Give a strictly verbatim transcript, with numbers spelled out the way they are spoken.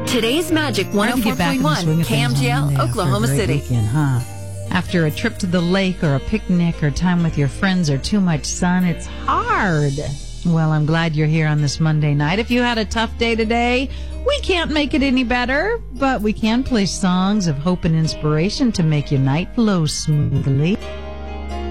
Today's Magic Time to get back in the swing one oh four point one, of K M things G on L, Monday after a Oklahoma great City. Weekend, huh? After a trip to the lake or a picnic or time with your friends or too much sun, it's hard. Well, I'm glad you're here on this Monday night. If you had a tough day today, we can't make it any better, but we can play songs of hope and inspiration to make your night flow smoothly.